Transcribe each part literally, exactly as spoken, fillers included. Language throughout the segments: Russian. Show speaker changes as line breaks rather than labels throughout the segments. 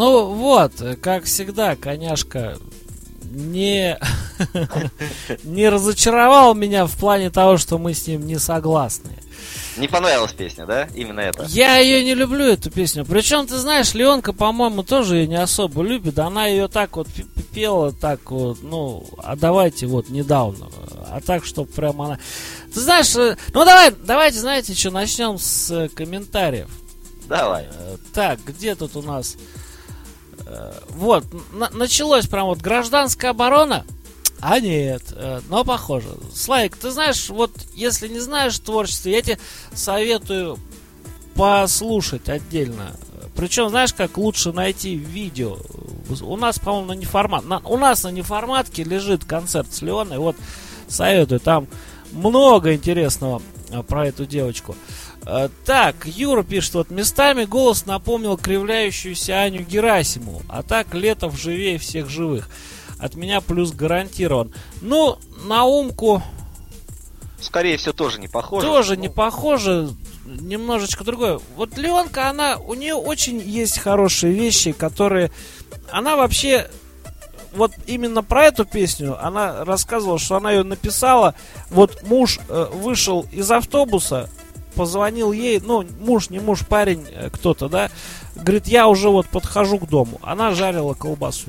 Ну вот, как всегда, коняшка не, не разочаровал меня в плане того, что мы с ним не согласны.
Не понравилась песня, да? Именно это.
Я ее не люблю, эту песню. Причем, ты знаешь, Леонка, по-моему, тоже ее не особо любит. Она ее так вот пела, так вот, ну, а давайте вот недавно. А так, чтобы прям она... Ты знаешь, ну давай, давайте, знаете, что, начнем с комментариев.
Давай.
Так, где тут у нас... Вот, на- началось прям вот гражданская оборона. А нет, но похоже. Славик, ты знаешь, вот если не знаешь творчество, я тебе советую послушать отдельно. Причем, знаешь, как лучше найти видео. У нас, по-моему, на неформат. На, у нас на неформатке лежит концерт с Леоной. Вот, советую, там много интересного про эту девочку. Так, Юра пишет, вот местами голос напомнил кривляющуюся Аню Герасимову. А так Летов живее всех живых. От меня плюс гарантирован. Ну, на Умку...
Скорее всего, тоже не похоже.
Тоже
ну...
не похоже. Немножечко другое. Вот Леонка, она... У нее очень есть хорошие вещи, которые... Она вообще... Вот именно про эту песню она рассказывала, что она ее написала. Вот муж э, вышел из автобуса, позвонил ей, ну, муж, не муж, парень, э, кто-то, да, говорит, я уже вот подхожу к дому. Она жарила колбасу.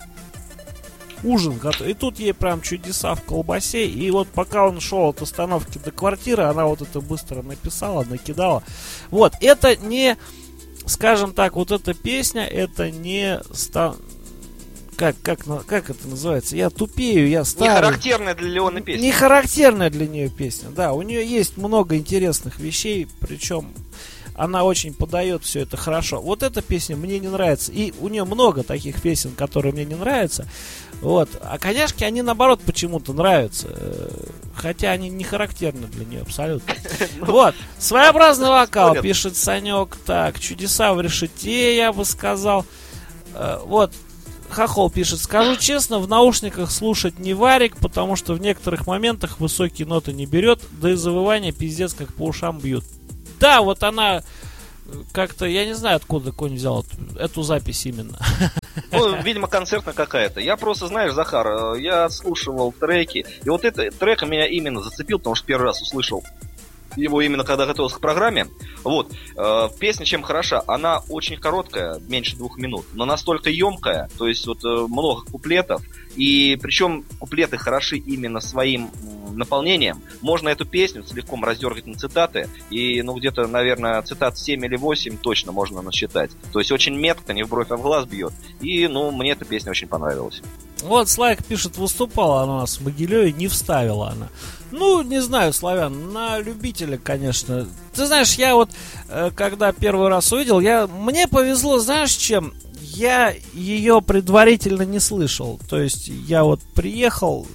Ужин готов. И тут ей прям чудеса в колбасе. И вот пока он шел от остановки до квартиры, она вот это быстро написала, накидала. Вот, это не, скажем так, вот эта песня, это не... Ста... Как, как, как это называется? Я тупею, я старый.
Не характерная для Леоны песня.
Не характерная для нее песня, да. У нее есть много интересных вещей, причем она очень подает все это хорошо. Вот эта песня мне не нравится. И у нее много таких песен, которые мне не нравятся. Вот. А коняшки, они наоборот почему-то нравятся. Хотя они не характерны для нее абсолютно. Вот. Своеобразный вокал, пишет Санек. Так, чудеса в решете, я бы сказал. Вот. Хохол пишет, скажу честно, в наушниках слушать не варик, потому что в некоторых моментах высокие ноты не берет, да и завывания пиздец как по ушам бьют. Да, вот она как-то, я не знаю, откуда конь взял эту запись именно.
Ну, видимо, концертная какая-то. Я просто, знаешь, Захар, я слушал треки, и вот этот трек меня именно зацепил, потому что первый раз услышал его именно когда готовился к программе. Вот. Э, песня чем хороша? Она очень короткая, меньше двух минут, но настолько емкая, то есть вот э, много куплетов. И причем куплеты хороши именно своим наполнением. Можно эту песню целиком раздергать на цитаты. И, ну, где-то, наверное, цитат семь или восемь точно можно насчитать. То есть очень метко, не в бровь, а в глаз бьет. И, ну, мне эта песня очень понравилась.
Вот Слайк пишет, выступала она у нас в Могилеве, не вставила она. Ну, не знаю, Славян, на любителя, конечно. Ты знаешь, я вот, когда первый раз увидел, я, мне повезло, знаешь, чем? Я ее предварительно не слышал. То есть, я вот приехал,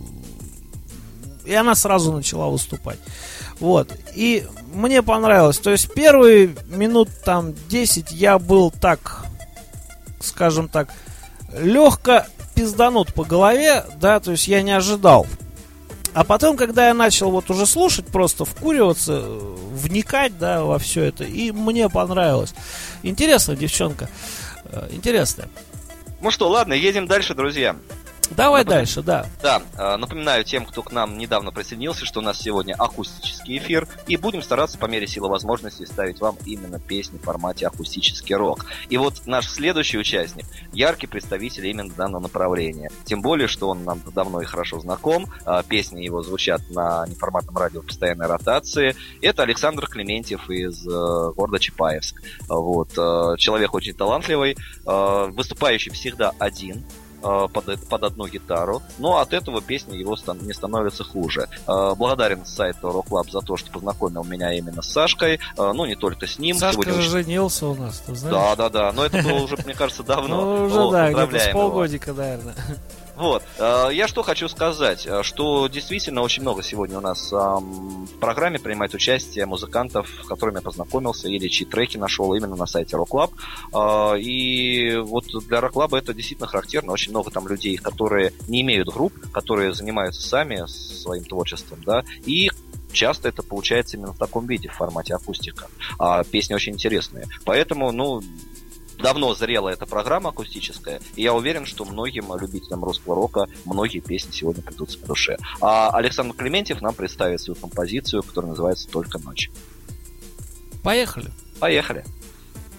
и она сразу начала выступать. Вот. И мне понравилось. То есть, первые минут там десять я был так, скажем так, легко пизданут по голове, да, то есть я не ожидал. А потом, когда я начал вот уже слушать, просто вкуриваться, вникать, да, во все это, и мне понравилось. Интересно, девчонка. Интересная.
Ну что, ладно, едем дальше, друзья.
Давай Напом... дальше, да.
Да, напоминаю тем, кто к нам недавно присоединился, что у нас сегодня акустический эфир, и будем стараться по мере силы возможностей ставить вам именно песни в формате акустический рок. И вот наш следующий участник – яркий представитель именно данного направления. Тем более, что он нам давно и хорошо знаком, песни его звучат на неформатном радио в постоянной ротации. Это Александр Клементьев из города Чапаевск. Вот. Человек очень талантливый, выступающий всегда один, Под, под одну гитару, но от этого песни его стан- не становится хуже. Благодарен сайту Rock Club за то, что познакомил меня именно с Сашкой, ну не только с ним.
Сашка же
очень...
женился у нас, ты знаешь?
Да, да, да, но это было уже, мне кажется, давно.
Ну уже да, где-то с полгодика, наверное.
Вот, я что хочу сказать, что действительно очень много сегодня у нас в программе принимает участие музыкантов, с которыми я познакомился или чьи треки нашел именно на сайте Rock Club. И вот для Rock Club это действительно характерно. Очень много там людей, которые не имеют групп, которые занимаются сами своим творчеством, да, и часто это получается именно в таком виде, в формате акустика. А песни очень интересные. Поэтому, ну, давно зрела эта программа акустическая, и я уверен, что многим любителям русского рока многие песни сегодня придутся по душе. А Александр Клементьев нам представит свою композицию, которая называется «Только ночь».
Поехали.
Поехали.